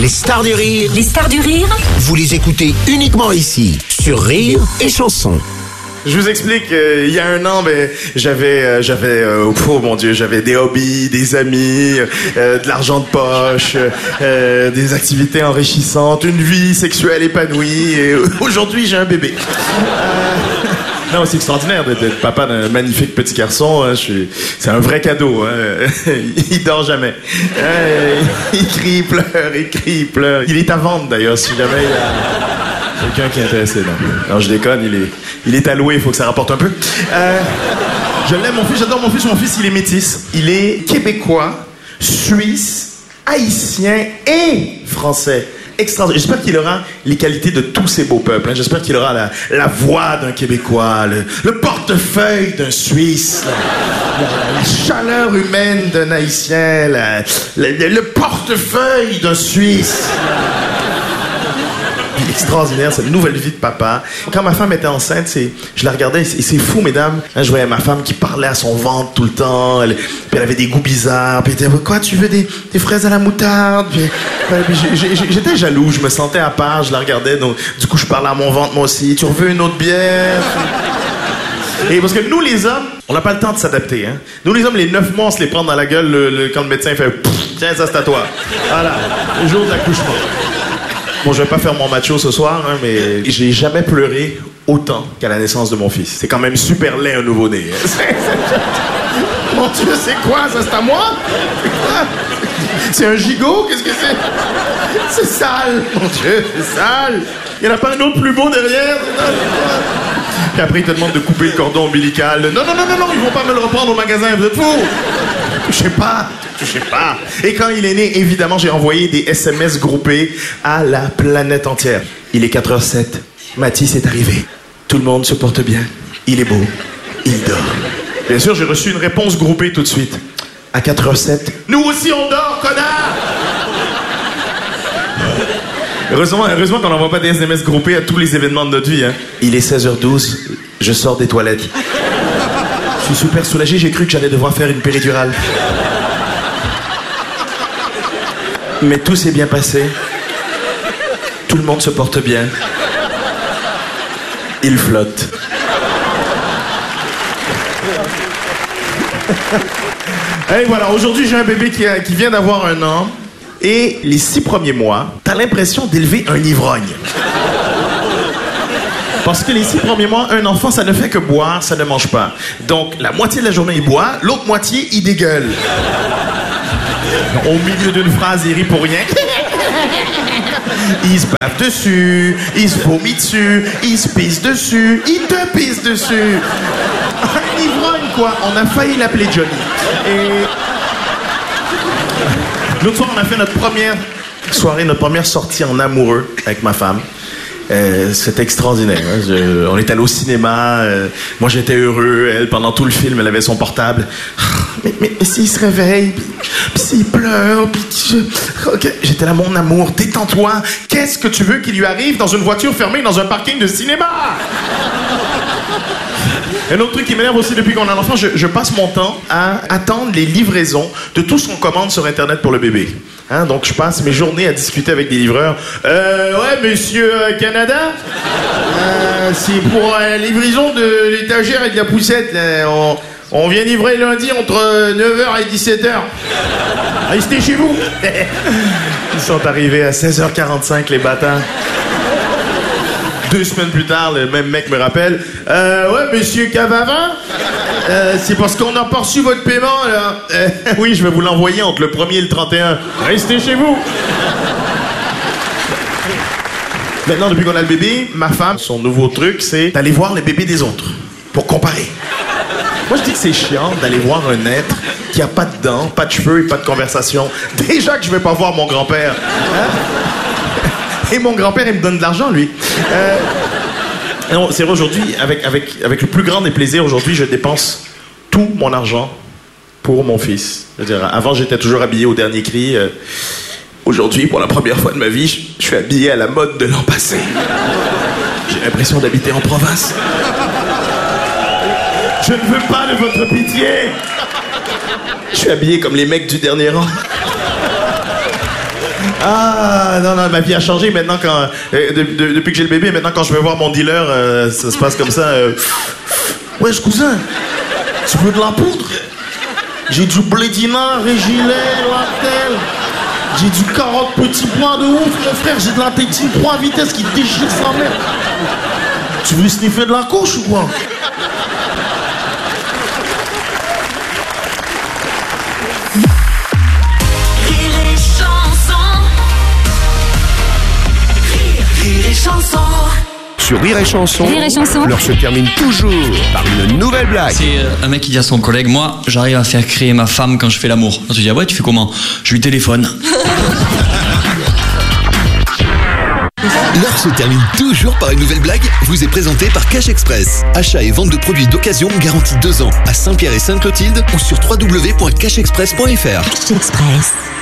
Les stars du rire. Les stars du rire. Vous les écoutez uniquement ici, sur Rire et Chanson. Je vous explique, il y a un an, j'avais, oh mon Dieu, j'avais des hobbies, des amis, de l'argent de poche, des activités enrichissantes, une vie sexuelle épanouie, et aujourd'hui j'ai un bébé. Non, c'est extraordinaire d'être papa d'un magnifique petit garçon. Hein, c'est un vrai cadeau. Hein. Il dort jamais. Il crie, il pleure. Il est à vendre d'ailleurs, si jamais il y a quelqu'un qui est intéressé. Non, je déconne, il est alloué, il faut que ça rapporte un peu. Je l'aime, mon fils, j'adore mon fils. Mon fils, il est métis. Il est québécois, suisse, haïtien et français. Extraordinaire. J'espère qu'il aura les qualités de tous ces beaux peuples. Hein. J'espère qu'il aura la voix d'un Québécois, le portefeuille d'un Suisse, la chaleur humaine d'un Haïtien, le portefeuille d'un Suisse. Extraordinaire, cette nouvelle vie de papa. Quand ma femme était enceinte, je la regardais et c'est fou, mesdames. Hein, je voyais ma femme qui parlait à son ventre tout le temps. Puis elle avait des goûts bizarres. Puis elle était, quoi, tu veux des fraises à la moutarde? Puis j'étais jaloux, je me sentais à part, je la regardais. Donc, du coup, je parlais à mon ventre, moi aussi. Tu veux une autre bière? Et parce que nous, les hommes, on n'a pas le temps de s'adapter. Hein. Nous, les hommes, les 9 mois, on se les prend dans la gueule quand le médecin fait « Tiens, ça, c'est à toi. » Voilà, le jour de l'accouchement. Bon, je vais pas faire mon macho ce soir, hein, mais j'ai jamais pleuré autant qu'à la naissance de mon fils. C'est quand même super laid, un nouveau-né. Mon Dieu, c'est quoi, ça? C'est à moi? C'est un gigot? Qu'est-ce que c'est? C'est sale, mon Dieu, c'est sale. Il n'y en a pas un autre plus beau derrière? Puis après, il te demande de couper le cordon ombilical. Non, ils vont pas me le reprendre au magasin, vous êtes fous? Touchez pas. Et quand il est né, évidemment, j'ai envoyé des SMS groupés à la planète entière. Il est 4h07. Mathis est arrivé. Tout le monde se porte bien. Il est beau. Il dort. Bien sûr, j'ai reçu une réponse groupée tout de suite. À 4h07. Nous aussi, on dort, connard! Heureusement qu'on n'envoie pas des SMS groupés à tous les événements de notre vie. Hein. Il est 16h12. Je sors des toilettes. Je suis super soulagé. J'ai cru que j'allais devoir faire une péridurale. Mais tout s'est bien passé. Tout le monde se porte bien. Il flotte. Et voilà, aujourd'hui j'ai un bébé qui vient d'avoir 1 an. Et les 6 premiers mois, t'as l'impression d'élever un ivrogne. Parce que les 6 premiers mois, un enfant, ça ne fait que boire, ça ne mange pas. Donc, la moitié de la journée, il boit, l'autre moitié, il dégueule. Au milieu d'une phrase, il rit pour rien. Il se bave dessus, il se vomit dessus, il se pisse dessus, il te pisse dessus. Un ivrogne, quoi. On a failli l'appeler Johnny. Et l'autre soir, on a fait notre première soirée, notre première sortie en amoureux avec ma femme. C'était extraordinaire. Hein. On est allé au cinéma. Moi, j'étais heureux. Elle, pendant tout le film, elle avait son portable. Mais s'il se réveille, puis s'il pleure, puis... Okay. J'étais là, mon amour, détends-toi. Qu'est-ce que tu veux qu'il lui arrive dans une voiture fermée dans un parking de cinéma? Un autre truc qui m'énerve aussi depuis qu'on a un enfant, je passe mon temps à attendre les livraisons de tout ce qu'on commande sur Internet pour le bébé. Hein, donc je passe mes journées à discuter avec des livreurs. Ouais, monsieur Canada, c'est pour la livraison de l'étagère et de la poussette. Là, on vient livrer lundi entre 9h et 17h. Restez chez vous. Ils sont arrivés à 16h45, les bâtards. 2 semaines plus tard, le même mec me rappelle. Ouais, monsieur Cavavin, c'est parce qu'on n'a pas reçu votre paiement, là. Oui, je vais vous l'envoyer entre le 1er et le 31. Restez chez vous. Maintenant, depuis qu'on a le bébé, ma femme, son nouveau truc, c'est d'aller voir les bébés des autres. Pour comparer. Moi, je dis que c'est chiant d'aller voir un être qui a pas de dents, pas de cheveux et pas de conversation. Déjà que je vais pas voir mon grand-père. Hein? Et mon grand-père, il me donne de l'argent, lui. Non, c'est vrai, aujourd'hui, avec le plus grand des plaisirs, aujourd'hui, je dépense tout mon argent pour mon fils. C'est-à-dire, avant, j'étais toujours habillé au dernier cri. Aujourd'hui, pour la première fois de ma vie, je suis habillé à la mode de l'an passé. J'ai l'impression d'habiter en province. Je ne veux pas de votre pitié. Je suis habillé comme les mecs du dernier rang. Ah, non, ma vie a changé. Maintenant, depuis que j'ai le bébé, maintenant, quand je vais voir mon dealer, ça se passe comme ça. Wesh, cousin, tu veux de la poudre? J'ai du blédina, Régilet, Latel. J'ai du carotte petit pois de ouf, mon frère. J'ai de la tétine 3 vitesses qui déchire sa mère. Tu veux sniffer de la couche ou quoi? Sur Rire et Chanson, l'heure se termine toujours par une nouvelle blague. C'est un mec qui dit à son collègue, moi j'arrive à faire crier ma femme quand je fais l'amour. On te dit, ah ouais, tu fais comment? Je lui téléphone. L'heure se termine toujours par une nouvelle blague, vous est présentée par Cash Express. Achat et vente de produits d'occasion garantis 2 ans à Saint-Pierre et Sainte-Clotilde ou sur www.cashexpress.fr. Cash Express.